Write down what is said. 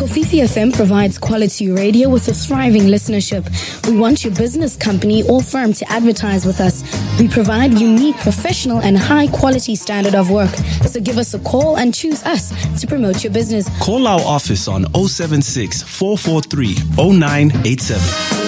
Kofifi FM provides quality radio with a thriving listenership. We want your business, company, or firm to advertise with us. We provide unique, professional, and high-quality standard of work. So give us a call and choose us to promote your business. Call our office on 076 443 0987.